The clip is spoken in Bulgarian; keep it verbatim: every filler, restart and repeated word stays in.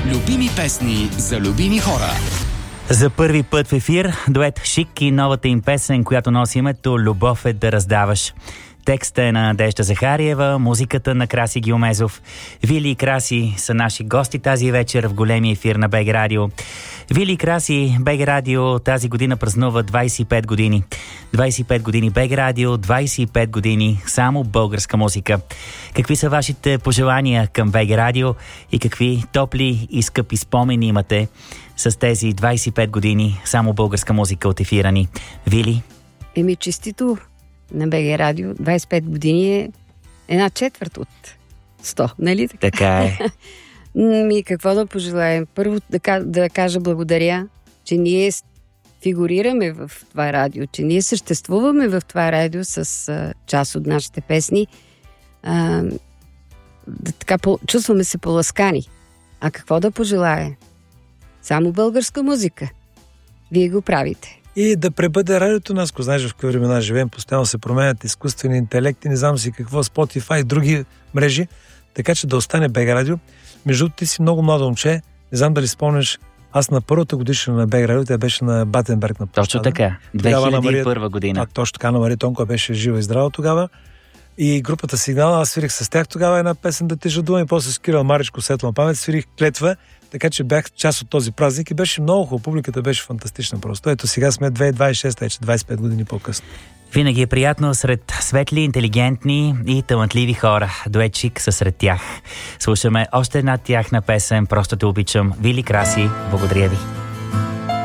Любими песни за любими хора. За първи път в ефир дует Шик и новата им песен, която носи името "Любов е да раздаваш". Текста е на Надежда Захариева, музиката на Краси Геомезов. Вили и Краси са наши гости тази вечер в големия ефир на БГ Радио. Вили и Краси, БГ Радио тази година празнува двайсет и пет години. двайсет и пет години БГ Радио, двайсет и пет години само българска музика. Какви са вашите пожелания към БГ Радио и какви топли и скъпи спомени имате с тези двайсет и пет години само българска музика от ефира ни? Вили? Еми, честито на БГ Радио. двайсет и пет години е една четвърт от сто, нали така? Така е. Ми, какво да пожелаем? Първо да, да кажа благодаря, че ние фигурираме в това радио, че ние съществуваме в това радио с а, част от нашите песни. А, да, така, по, чувстваме се поласкани. А какво да пожелая? Само българска музика. Вие го правите. И да пребъде радиото нас, ако знаеш в какви времена живеем, постоянно се променят изкуствени интелекти, не знам си какво, Spotify и други мрежи, така че да остане БГ Радио. Между ти си много младо момче, не знам дали спомняш, аз на първата годишна на БГ Радио, тя беше на Батенберг на площада. Точно така, две хиляди и първа година. А, точно така, на Мария Тонкова беше жива и здрава тогава. И групата Сигнал, аз свирих с тях тогава една песен "Да тежа дума" и после с Кирил Маричко светла памет, свирих "Клетва", така че бях част от този празник и беше много хубаво. Публиката беше фантастична просто. Ето сега сме две хиляди двайсет и шеста, вече двайсет и пет години по-късно. Винаги е приятно сред светли, интелигентни и талантливи хора. Дует Шик са сред тях. Слушаме още една тяхна песен "Просто те обичам". Вили, Краси, благодаря ви.